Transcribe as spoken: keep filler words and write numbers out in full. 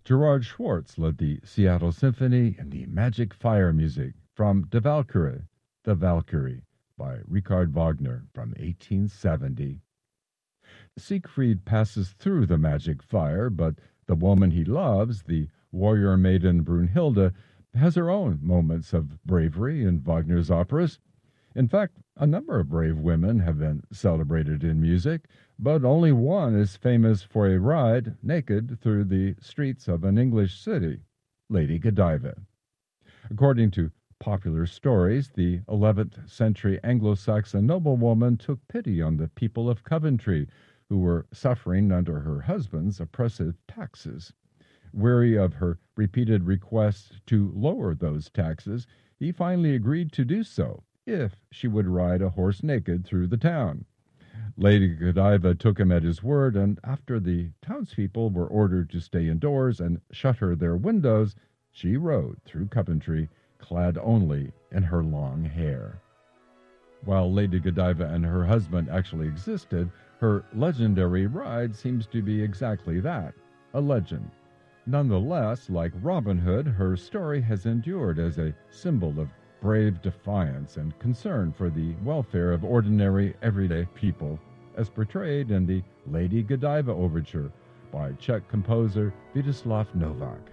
Gerard Schwartz led the Seattle Symphony in the Magic Fire music from Die Walküre, The Valkyrie, by Richard Wagner from eighteen seventy. Siegfried passes through the magic fire, but the woman he loves, the warrior maiden Brunhilde, has her own moments of bravery in Wagner's operas. In fact, a number of brave women have been celebrated in music, but only one is famous for a ride naked through the streets of an English city, Lady Godiva. According to popular stories, the eleventh century Anglo-Saxon noblewoman took pity on the people of Coventry, who were suffering under her husband's oppressive taxes. Weary of her repeated requests to lower those taxes, he finally agreed to do so if she would ride a horse naked through the town. Lady Godiva took him at his word, and after the townspeople were ordered to stay indoors and shutter their windows, she rode through Coventry, clad only in her long hair. While Lady Godiva and her husband actually existed, her legendary ride seems to be exactly that, a legend. Nonetheless, like Robin Hood, her story has endured as a symbol of brave defiance and concern for the welfare of ordinary, everyday people, as portrayed in the Lady Godiva Overture by Czech composer Vítězslav Novák.